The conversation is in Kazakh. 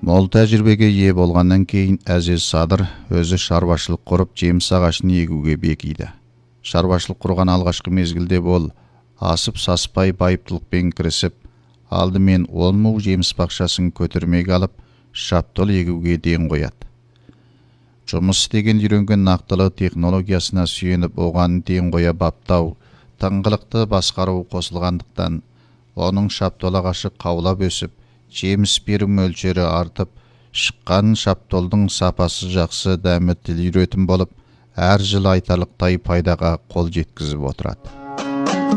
Мол тәжірибеге ие болғаннан кейін Әзиз Садыр өзі шаруашылық құрып жеміс ағашын егуге бекиді. Шаруашылық құрған алғашқы мезгілде ол асып саспай байыптылықпен кірісіп, алдымен 10 мың жеміс бақшасын көтермек алып, шаптол егуге ден қояды. Жұмыс істеген үйренген нақтылы технологиясына сүйеніп оған ден қоя баптау, тыңғылықты басқару қосылғандықтан, оның шаптол ағашы қаулап өсіп, жеміс беру мөлшері артып, шыққан шаптолдың сапасы жақсы, дәмі тіл үйретін болып, әр жыл айтарлықтай пайдаға қол жеткізіп отырады.